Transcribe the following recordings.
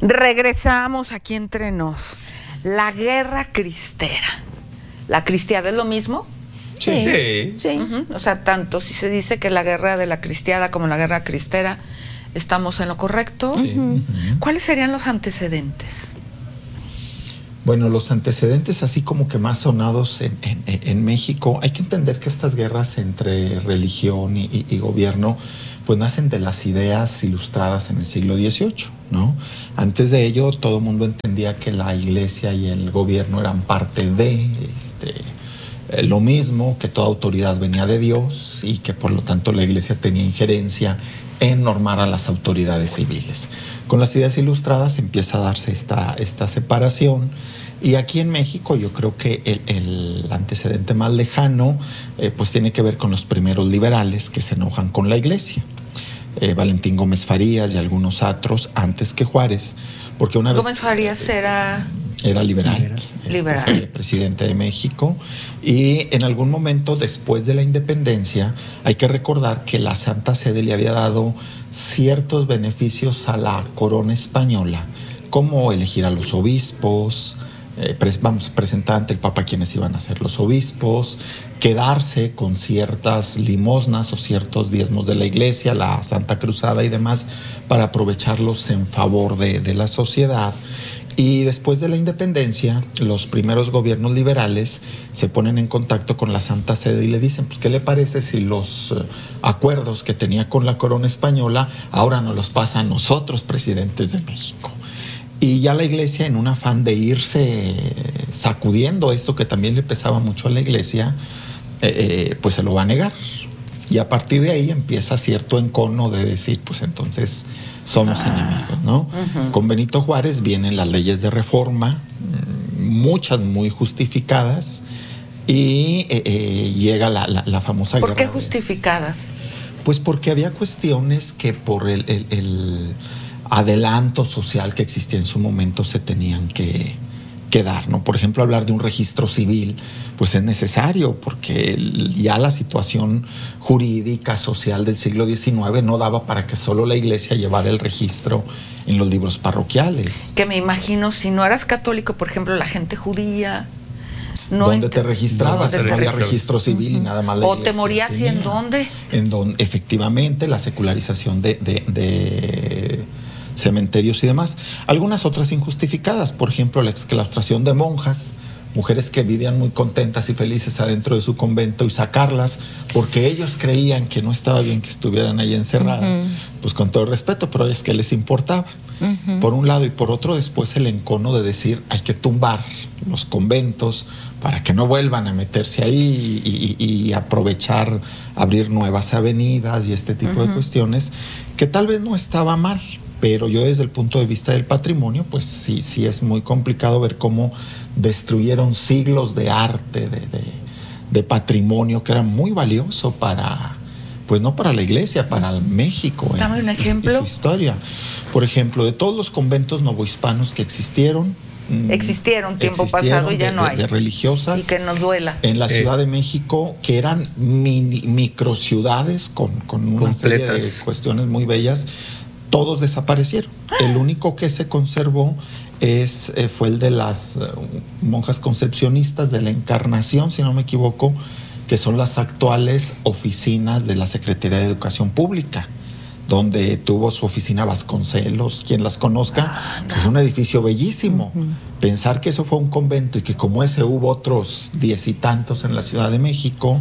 Regresamos aquí entre nos. La guerra cristera. ¿La cristiada es lo mismo? Sí. O sea, tanto si se dice que la guerra de la cristiada como la guerra cristera, ¿estamos en lo correcto? Sí. ¿Cuáles serían los antecedentes? Bueno, los antecedentes así como que más sonados en México, hay que entender que estas guerras entre religión y gobierno pues nacen de las ideas ilustradas en el siglo XVIII, ¿no? Antes de ello todo el mundo entendía que la iglesia y el gobierno eran parte de lo mismo, que toda autoridad venía de Dios y que por lo tanto la iglesia tenía injerencia en normar a las autoridades civiles. Con las ideas ilustradas empieza a darse esta separación, y aquí en México yo creo que el antecedente más lejano pues tiene que ver con los primeros liberales que se enojan con la iglesia. Valentín Gómez Farías y algunos otros antes que Juárez, porque una vez... Gómez Farías era liberal. Fue presidente de México, y en algún momento después de la independencia hay que recordar que la Santa Sede le había dado ciertos beneficios a la corona española, como elegir a los obispos, presentar ante el Papa quienes iban a ser los obispos, quedarse con ciertas limosnas o ciertos diezmos de la iglesia, la Santa Cruzada y demás, para aprovecharlos en favor de la sociedad. Y después de la independencia, los primeros gobiernos liberales se ponen en contacto con la Santa Sede y le dicen, pues, ¿qué le parece si los acuerdos que tenía con la corona española ahora nos los pasa a nosotros, presidentes de México? Y ya la iglesia, en un afán de irse sacudiendo esto que también le pesaba mucho a la iglesia, pues se lo va a negar. Y a partir de ahí empieza cierto encono de decir, pues entonces somos enemigos, ¿no? Con Benito Juárez vienen las leyes de reforma, muchas muy justificadas, y llega la famosa guerra. ¿Por qué justificadas? Pues porque había cuestiones que por el adelanto social que existía en su momento se tenían que dar, ¿no? Por ejemplo, hablar de un registro civil, pues es necesario, porque ya la situación jurídica, social del siglo XIX no daba para que solo la iglesia llevara el registro en los libros parroquiales. Que me imagino, si no eras católico, por ejemplo, la gente judía... ¿Dónde te registrabas? No había registro civil y nada más la iglesia. ¿O te morías y en dónde? En donde, efectivamente, la secularización de cementerios y demás. Algunas otras injustificadas, por ejemplo, la exclaustración de monjas, mujeres que vivían muy contentas y felices adentro de su convento, y sacarlas porque ellos creían que no estaba bien que estuvieran ahí encerradas, pues con todo el respeto, pero es que les importaba. Por un lado, y por otro después el encono de decir hay que tumbar los conventos para que no vuelvan a meterse ahí y aprovechar, abrir nuevas avenidas y este tipo de cuestiones, que tal vez no estaba mal, pero yo desde el punto de vista del patrimonio, pues sí es muy complicado ver cómo destruyeron siglos de arte, de patrimonio que era muy valioso para, pues no para la iglesia, para México. Dame un ejemplo. Y su historia. Por ejemplo, de todos los conventos novohispanos que existieron tiempo pasado y ya no hay. De religiosas. Y que nos duela. En la Ciudad de México, que eran microciudades con una serie de cuestiones muy bellas, todos desaparecieron. El único que se conservó fue el de las monjas concepcionistas de la Encarnación, si no me equivoco, que son las actuales oficinas de la Secretaría de Educación Pública, donde tuvo su oficina Vasconcelos. Quien las conozca, pues es un edificio bellísimo. Pensar que eso fue un convento y que como ese hubo otros 10 y tantos en la Ciudad de México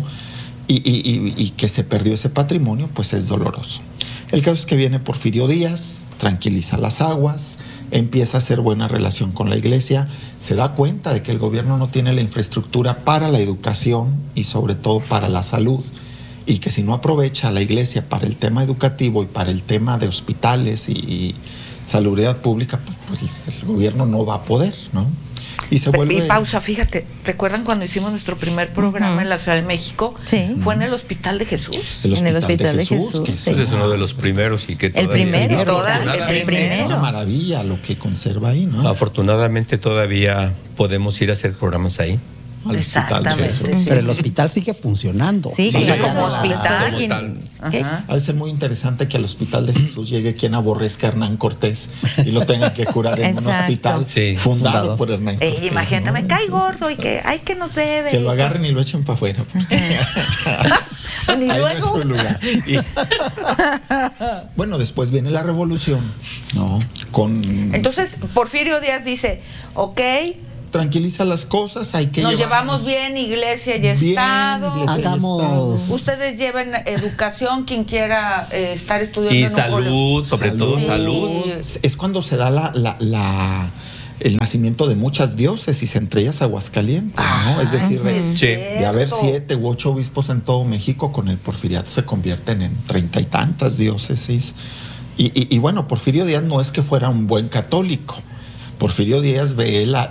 y que se perdió ese patrimonio, pues es doloroso. El caso es que viene Porfirio Díaz, tranquiliza las aguas, empieza a hacer buena relación con la iglesia, se da cuenta de que el gobierno no tiene la infraestructura para la educación y sobre todo para la salud, y que si no aprovecha a la iglesia para el tema educativo y para el tema de hospitales y salubridad pública, pues el gobierno no va a poder, ¿no? Y se vuelve... Y pausa, fíjate, ¿recuerdan cuando hicimos nuestro primer programa en la Ciudad de México? Sí. Fue en el Hospital de Jesús. En el Hospital de Jesús. Que es uno de los primeros y que el primero. Es una maravilla lo que conserva ahí, ¿no? Afortunadamente todavía podemos ir a hacer programas ahí. al hospital. Pero el hospital sigue funcionando. Sí, como hospital. Ha de ser muy interesante que al hospital de Jesús llegue quien aborrezca a Hernán Cortés y lo tenga que curar en un hospital fundado por Hernán Cortés. Imagínate, me cae gordo y que hay que nos debe. Que lo agarren y lo echen para afuera. Y luego. No es su lugar. Bueno, después viene la revolución, ¿no? Entonces, Porfirio Díaz dice, ok, tranquiliza las cosas, hay que nos llevamos bien Iglesia y Estado. Ustedes lleven educación, quien quiera estar estudiando. Y salud, sobre todo salud. Es cuando se da el nacimiento de muchas diócesis, entre ellas Aguascalientes, ¿no? Es decir, de haber 7 u 8 obispos en todo México, con el porfiriato se convierten en 30 y tantas diócesis. Y bueno, Porfirio Díaz no es que fuera un buen católico. Porfirio Díaz ve la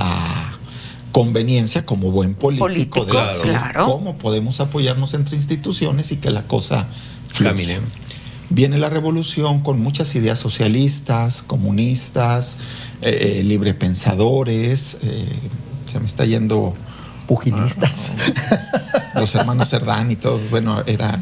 conveniencia como buen político de decir cómo podemos apoyarnos entre instituciones y que la cosa fluya. Viene la revolución con muchas ideas socialistas, comunistas, librepensadores, se me está yendo... Pugilistas. Los hermanos Cerdán y todos, bueno, eran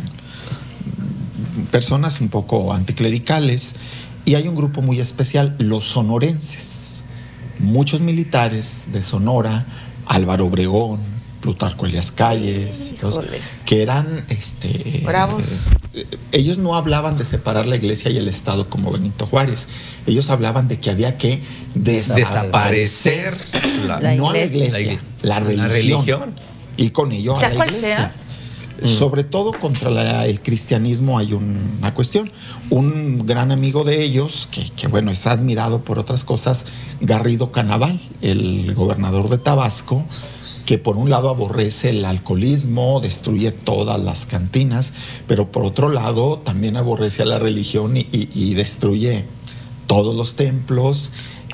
personas un poco anticlericales. Y hay un grupo muy especial, los sonorenses. Muchos militares de Sonora, Álvaro Obregón, Plutarco Elías Calles, que eran bravos. Ellos no hablaban de separar la iglesia y el Estado como Benito Juárez. Ellos hablaban de que había que desaparecer la iglesia, la religión. Y con ello a la iglesia. Sobre todo contra el cristianismo hay una cuestión. Un gran amigo de ellos, que bueno, es admirado por otras cosas, Garrido Canaval, el gobernador de Tabasco, que por un lado aborrece el alcoholismo, destruye todas las cantinas, pero por otro lado también aborrece a la religión y destruye todos los templos.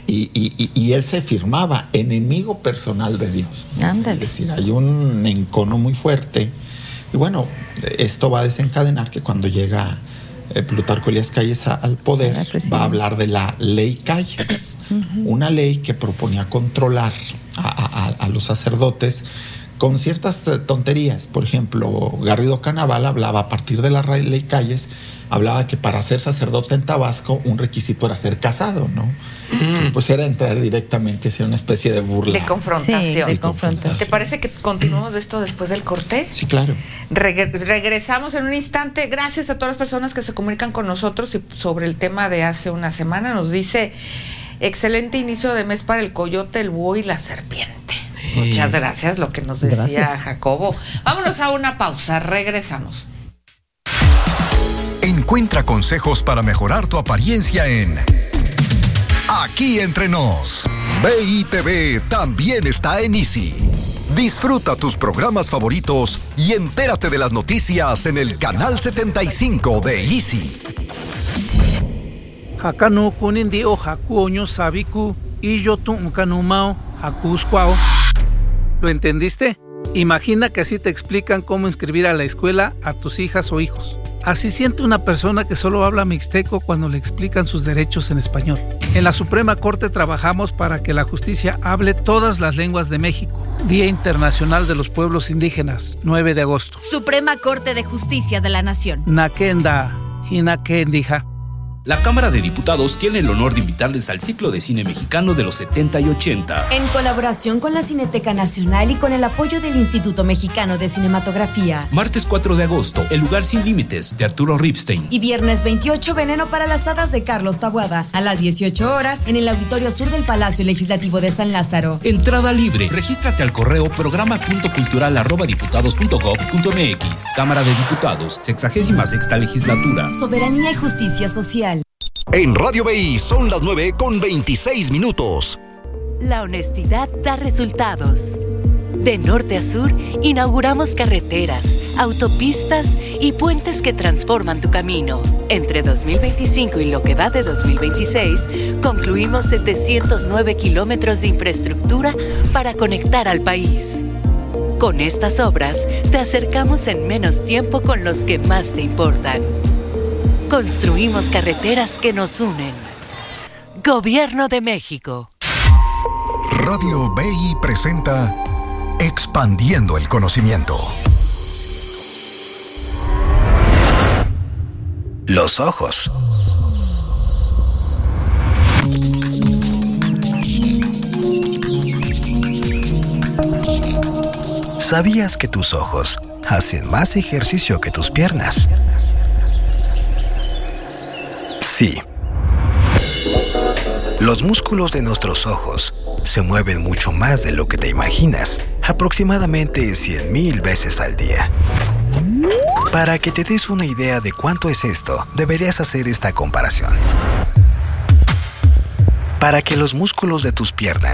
Y él se firmaba enemigo personal de Dios, ¿no? Es decir, hay un encono muy fuerte. Y bueno, esto va a desencadenar que cuando llega Plutarco Elías Calles al poder, va a hablar de la ley Calles, una ley que proponía controlar a los sacerdotes con ciertas tonterías. Por ejemplo, Garrido Canaval hablaba, a partir de la ley Calles, hablaba que para ser sacerdote en Tabasco un requisito era ser casado, ¿no? Pues era entrar directamente hacia una especie de burla. De confrontación. Sí, de confrontación. ¿Te parece que continuamos de esto después del corte? Sí, claro. Regresamos en un instante. Gracias a todas las personas que se comunican con nosotros y sobre el tema de hace una semana. Nos dice, excelente inicio de mes para el coyote, el búho y la serpiente. Muchas gracias, lo que nos decía Jacobo. Vámonos a una pausa, regresamos. Encuentra consejos para mejorar tu apariencia en Aquí Entre Nos. BITV también está en Easy. Disfruta tus programas favoritos y entérate de las noticias en el canal 75 de Easy. Hakanu kunindi o hakuoño sabiku y yo tu kanumao hakusquao. ¿Lo entendiste? Imagina que así te explican cómo inscribir a la escuela a tus hijas o hijos. Así siente una persona que solo habla mixteco cuando le explican sus derechos en español. En la Suprema Corte trabajamos para que la justicia hable todas las lenguas de México. Día Internacional de los Pueblos Indígenas, 9 de agosto. Suprema Corte de Justicia de la Nación. Nakenda, Hinakendija. La Cámara de Diputados tiene el honor de invitarles al ciclo de cine mexicano de los 70 y 80. En colaboración con la Cineteca Nacional y con el apoyo del Instituto Mexicano de Cinematografía. Martes 4 de agosto, El lugar sin límites, de Arturo Ripstein. Y viernes 28, Veneno para las hadas, de Carlos Taboada. A las 18 horas, en el Auditorio Sur del Palacio Legislativo de San Lázaro. Entrada libre. Regístrate al correo programa.cultural@diputados.gov.mx. Cámara de Diputados, 66ª legislatura. Soberanía y justicia social. En Radio BI son las 9:26. La honestidad da resultados. De norte a sur, inauguramos carreteras, autopistas y puentes que transforman tu camino. Entre 2025 y lo que va de 2026, concluimos 709 kilómetros de infraestructura para conectar al país. Con estas obras, te acercamos en menos tiempo con los que más te importan. Construimos carreteras que nos unen. Gobierno de México. Radio BI presenta expandiendo el conocimiento. Los ojos. ¿Sabías que tus ojos hacen más ejercicio que tus piernas? Sí. Los músculos de nuestros ojos se mueven mucho más de lo que te imaginas, aproximadamente 100,000 veces al día. Para que te des una idea de cuánto es esto, deberías hacer esta comparación. Para que los músculos de tus piernas